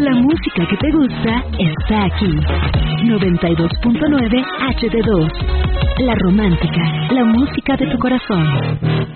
La música que te gusta está aquí. 92.9 HD2. La romántica, la música de tu corazón.